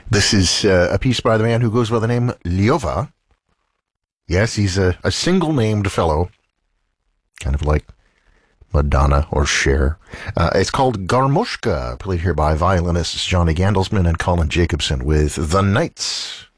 This is a piece by the man who goes by the name Lyova. Yes, he's a single-named fellow, kind of like Madonna or Cher. It's called Garmoshka, played here by violinists Johnny Gandelsman and Colin Jacobson with The Knights.